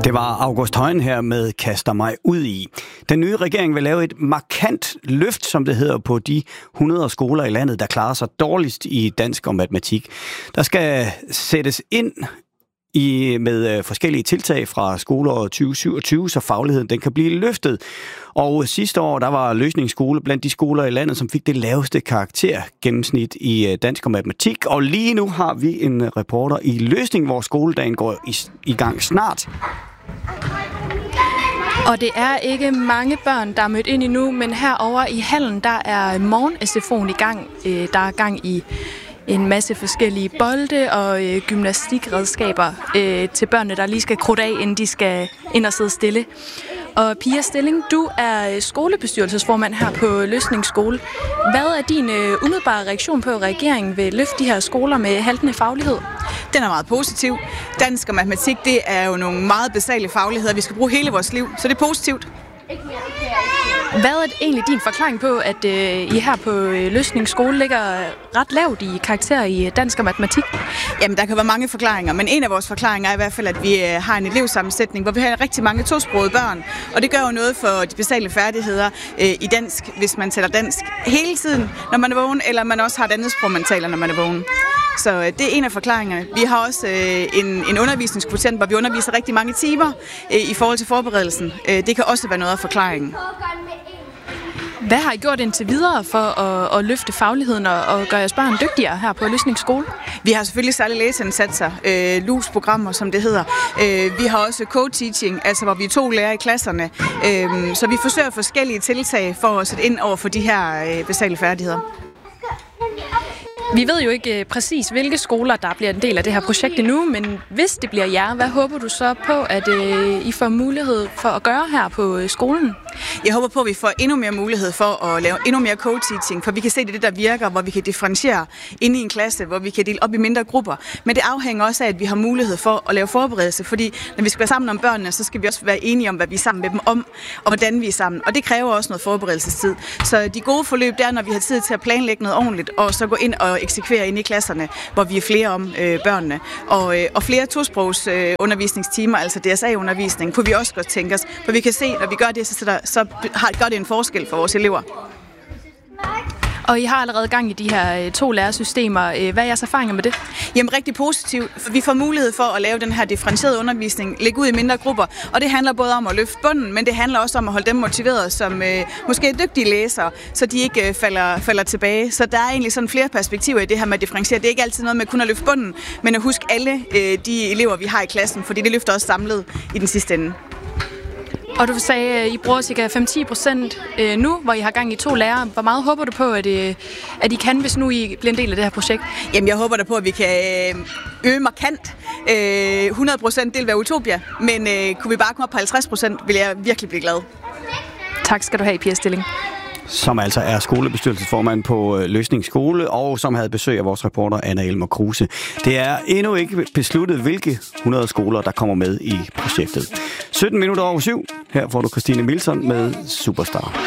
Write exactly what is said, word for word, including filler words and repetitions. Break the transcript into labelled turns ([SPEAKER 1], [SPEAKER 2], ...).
[SPEAKER 1] Det var August Højen her med Kaster mig ud i. Den nye regering vil lave et markant løft, som det hedder, på de hundrede skoler i landet, der klarer sig dårligst i dansk og matematik. Der skal sættes ind i, med forskellige tiltag fra skoleåret tyve syvogtyve, så fagligheden den kan blive løftet. Og sidste år, der var Løsningsskole blandt de skoler i landet, som fik det laveste karaktergennemsnit i dansk og matematik. Og lige nu har vi en reporter i Løsning, hvor skoledagen går i, i gang snart.
[SPEAKER 2] Og det er ikke mange børn, der er mødt ind endnu, men herovre i hallen, der er morgen-S F O'en i gang. Der er gang i en masse forskellige bolde og øh, gymnastikredskaber øh, til børnene, der lige skal krudt af, inden de skal ind og sidde stille. Og Pia Stilling, du er skolebestyrelsesformand her på Løsningsskole. Hvad er din øh, umiddelbare reaktion på, at regeringen vil løfte de her skoler med haltende faglighed?
[SPEAKER 3] Den er meget positiv. Dansk og matematik, det er jo nogle meget basale fagligheder, vi skal bruge hele vores liv, så det er positivt.
[SPEAKER 2] Hvad er egentlig din forklaring på, at øh, I her på øh, Løsningsskole ligger ret lavt i karakterer i dansk og matematik?
[SPEAKER 3] Jamen, der kan være mange forklaringer, men en af vores forklaringer er i hvert fald, at vi øh, har en elevsammensætning, hvor vi har rigtig mange tosprogede børn, og det gør jo noget for de basale færdigheder øh, i dansk, hvis man taler dansk hele tiden, når man er vågen, eller man også har et andet sprog, man taler, når man er vågen. Så øh, det er en af forklaringerne. Vi har også øh, en, en undervisningskvotient, hvor vi underviser rigtig mange timer øh, i forhold til forberedelsen. Øh, det kan også være noget af forklaringen.
[SPEAKER 2] Hvad har I gjort indtil videre for at, at løfte fagligheden og, og gøre jeres børn dygtigere her på Løsningsskole?
[SPEAKER 3] Vi har selvfølgelig særlige læseindsatser, øh, L U S-programmer, som det hedder. Øh, vi har også co-teaching, altså hvor vi er to lærere i klasserne. Øh, så vi forsøger forskellige tiltag for at sætte ind over for de her øh, basale færdigheder.
[SPEAKER 2] Vi ved jo ikke øh, præcis, hvilke skoler, der bliver en del af det her projekt endnu, men hvis det bliver jer, hvad håber du så på, at øh, I får mulighed for at gøre her på øh, skolen?
[SPEAKER 3] Jeg håber på, at vi får endnu mere mulighed for at lave endnu mere co-teaching, for vi kan se, at det er det, der virker, hvor vi kan differentiere inde i en klasse, hvor vi kan dele op i mindre grupper. Men det afhænger også af, at vi har mulighed for at lave forberedelse, fordi når vi skal være sammen om børnene, så skal vi også være enige om, hvad vi er sammen med dem om, og hvordan vi er sammen. Og det kræver også noget forberedelsestid. Så de gode forløb, det er, når vi har tid til at planlægge noget ordentligt, og så gå ind og eksekvere ind i klasserne, hvor vi er flere om øh, børnene. Og, øh, og flere tosprogs øh, undervisningstimer, altså D S A-undervisning, kunne vi også godt tænke os. For vi kan se, når vi gør det, så, der, så har, gør det en forskel for vores elever.
[SPEAKER 2] Og I har allerede gang i de her to lærersystemer. Hvad er jeres erfaringer med det?
[SPEAKER 3] Jamen rigtig positivt. Vi får mulighed for at lave den her differentierede undervisning, lægge ud i mindre grupper. Og det handler både om at løfte bunden, men det handler også om at holde dem motiveret, som øh, måske er dygtige læsere, så de ikke øh, falder, falder tilbage. Så der er egentlig sådan flere perspektiver i det her med at differentiere. Det er ikke altid noget med kun at løfte bunden, men at huske alle øh, de elever, vi har i klassen, fordi det løfter også samlet i den sidste ende.
[SPEAKER 2] Og du sagde, at I bruger ca. fem til ti procent nu, hvor I har gang i to lærere. Hvor meget håber du på, at, at I kan, hvis nu I bliver en del af det her projekt?
[SPEAKER 3] Jamen, jeg håber da på, at vi kan øge markant. hundrede procent, det vil være utopia. Men kunne vi bare komme op på halvtreds procent, vil jeg virkelig blive glad.
[SPEAKER 2] Tak skal du have, Pia Stilling.
[SPEAKER 1] Som altså er skolebestyrelsesformand på Løsningsskole, og som havde besøg af vores reporter Anna Elmer Kruse. Det er endnu ikke besluttet, hvilke hundrede skoler, der kommer med i projektet. sytten minutter over syv. Her får du Christine Milson med Superstar.